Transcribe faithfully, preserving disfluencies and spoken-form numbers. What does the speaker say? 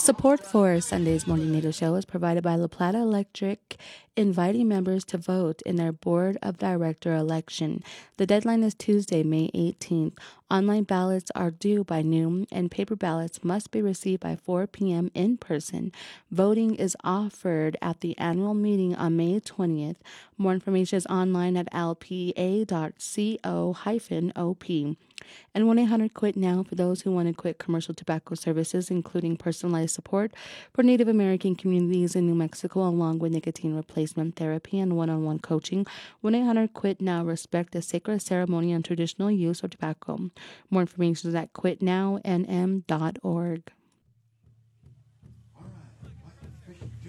Support for Sunday's Morning Needle Show is provided by La Plata Electric, inviting members to vote in their Board of Director election. The deadline is Tuesday, May eighteenth. Online ballots are due by noon, and paper ballots must be received by four p.m. in person. Voting is offered at the annual meeting on May twentieth. More information is online at l p a dot co dash o p. And one eight hundred quit now for those who want to quit commercial tobacco services, including personalized support for Native American communities in New Mexico, along with nicotine replacement therapy and one-on-one coaching. one eight hundred quit now respect the sacred ceremony and traditional use of tobacco. More information is at quit now n m dot org.